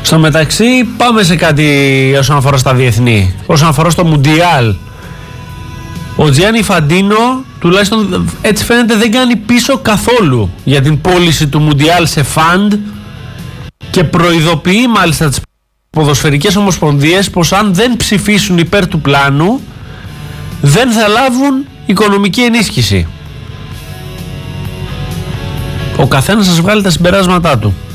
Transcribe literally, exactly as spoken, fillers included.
Στο μεταξύ πάμε σε κάτι όσον αφορά στα διεθνή. Όσον αφορά στο Μουντιάλ, ο Τζιάννι Φαντίνο, τουλάχιστον έτσι φαίνεται, δεν κάνει πίσω καθόλου για την πώληση του Μουντιάλ σε φαντ και προειδοποιεί μάλιστα τις ποδοσφαιρικές ομοσπονδίες πως αν δεν ψηφίσουν υπέρ του πλάνου δεν θα λάβουν οικονομική ενίσχυση. Ο καθένας σας βγάλει τα συμπεράσματά του.